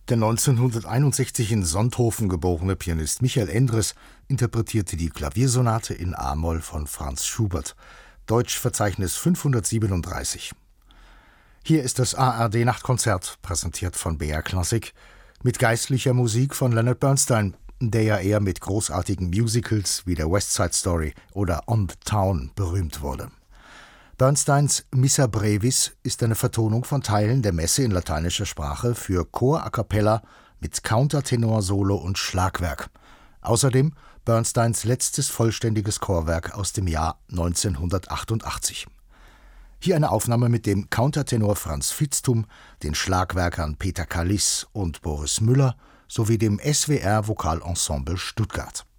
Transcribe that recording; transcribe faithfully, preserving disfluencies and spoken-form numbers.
Der neunzehnhunderteinundsechzig in Sonthofen geborene Pianist Michael Endres interpretierte die Klaviersonate in a-Moll von Franz Schubert, Deutschverzeichnis fünfhundertsiebenunddreißig. Hier ist das A R D-Nachtkonzert, präsentiert von B R Klassik, mit geistlicher Musik von Leonard Bernstein, der ja eher mit großartigen Musicals wie der West Side Story oder On the Town berühmt wurde. Bernsteins Missa Brevis ist eine Vertonung von Teilen der Messe in lateinischer Sprache für Chor a cappella mit Countertenor, Solo und Schlagwerk. Außerdem Bernsteins letztes vollständiges Chorwerk aus dem Jahr neunzehnhundertachtundachtzig. Hier eine Aufnahme mit dem Countertenor Franz Vitzthum, den Schlagwerkern Peter Kallis und Boris Müller sowie dem S W R Vokalensemble Stuttgart.